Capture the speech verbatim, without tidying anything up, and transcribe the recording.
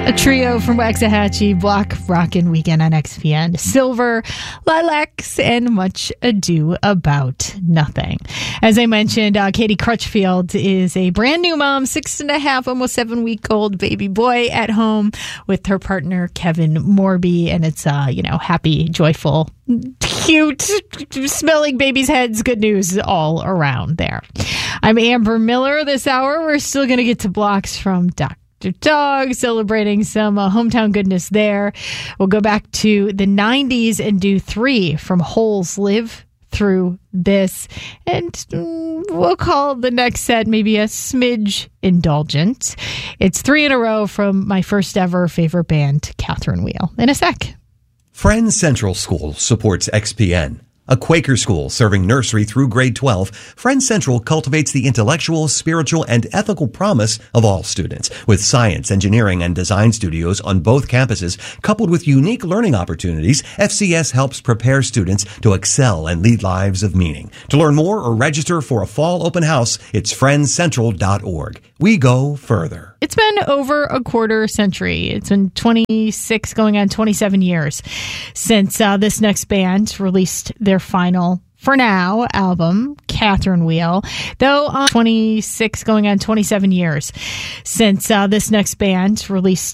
A trio from Waxahachie, Block Rockin' Weekend on X P N, Silver, Lilacs, and Much Ado About Nothing. As I mentioned, uh, Katie Crutchfield is a brand new mom, six and a half, almost seven week old baby boy at home with her partner, Kevin Morby. And it's, uh, you know, happy, joyful, cute, smelling babies' heads. Good news all around there. I'm Amber Miller this hour. We're still going to get to blocks from Doctor Dog, celebrating some uh, hometown goodness there. We'll go back to the nineties and do three from Holes Live Through This. And mm, we'll call the next set maybe a smidge indulgent. It's three in a row from my first ever favorite band, Catherine Wheel. In a sec. Friends Central School supports X P N. A Quaker school serving nursery through grade twelve, Friends Central cultivates the intellectual, spiritual, and ethical promise of all students. With science, engineering, and design studios on both campuses, coupled with unique learning opportunities, F C S helps prepare students to excel and lead lives of meaning. To learn more or register for a fall open house, it's friends central dot org. We go further. It's been over a quarter century. It's been twenty-six, going on twenty-seven years since uh, this next band released their final, for now, album, Catherine Wheel. Though uh, twenty-six, going on twenty-seven years since uh, this next band released